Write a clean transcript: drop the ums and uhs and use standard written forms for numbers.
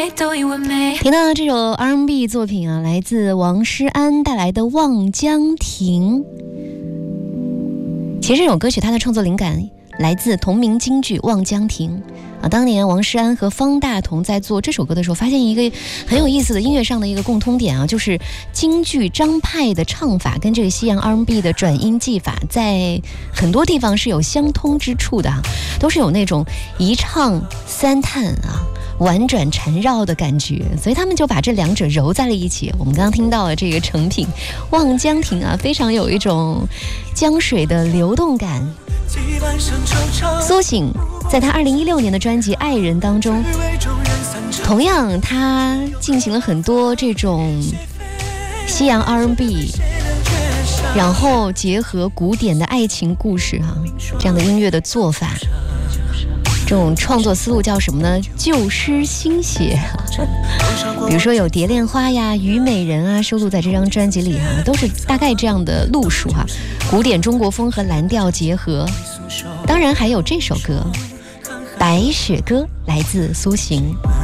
听到这首 R&B 作品啊，来自王诗安带来的《望江亭》。其实这首歌曲它的创作灵感来自同名京剧《望江亭》啊。当年王诗安和方大同在做这首歌的时候，发现一个很有意思的音乐上的一个共通点啊，就是京剧张派的唱法跟这个西洋 R&B 的转音技法在很多地方是有相通之处的啊，都是有那种一唱三叹啊，婉转缠绕的感觉，所以他们就把这两者揉在了一起。我们刚刚听到了这个成品《望江亭》啊，非常有一种江水的流动感。苏醒在他2016年的专辑《爱人》当中，同样他进行了很多这种西洋 R&B， 然后结合古典的爱情故事啊，这样的音乐的做法。这种创作思路叫什么呢？旧诗新写，比如说有《蝶恋花》呀、《虞美人》啊，收录在这张专辑里啊，都是大概这样的路数哈。古典中国风和蓝调结合，当然还有这首歌《白雪歌》，来自苏醒。